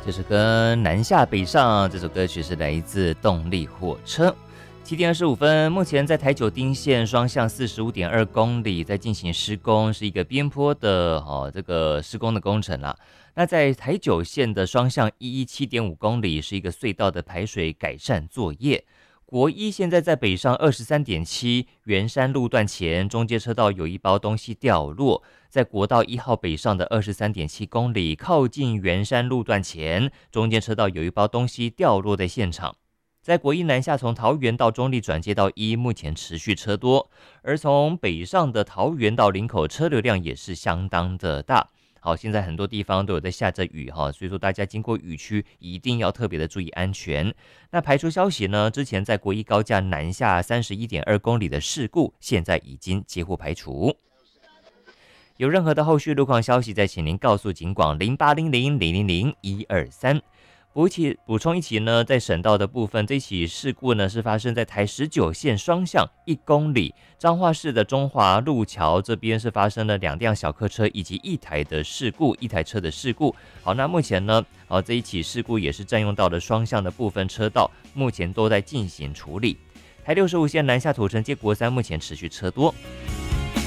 这首歌南下北上，这首歌曲是来自动力火车。7:25，目前在台九丁线双向45.2公里在进行施工，是一个边坡的这个施工的工程啦。那在台九线的双向117.5公里是一个隧道的排水改善作业。国一现在在北上23.7圆山路段前，中间车道有一包东西掉落。在国道1号北上的23.7公里，靠近圆山路段前，中间车道有一包东西掉落在现场。在国一南下从桃园到中坜转接到1，目前持续车多，而从北上的桃园到林口车流量也是相当的大。好，现在很多地方都有在下着雨哈，所以说大家经过雨区一定要特别的注意安全。那排除消息呢，之前在国一高架南下31.2公里的事故，现在已经几乎排除。有任何的后续路况消息，再请您告诉警广0800000123。补充一起呢，在省道的部分，这起事故呢是发生在台19线双向1公里，彰化市的中华路桥这边是发生了2辆小客车以及一台车的事故。好，那目前呢，这一起事故也是占用到了双向的部分车道，目前都在进行处理。台65线南下土城接国3目前持续车多。